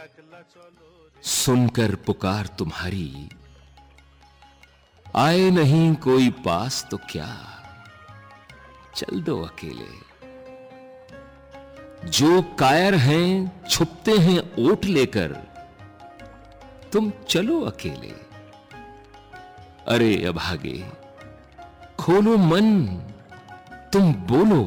सुनकर पुकार तुम्हारी आए नहीं कोई पास तो क्या, चल दो अकेले। जो कायर हैं छुपते हैं ओट लेकर, तुम चलो अकेले। अरे अभागे खोलो मन, तुम बोलो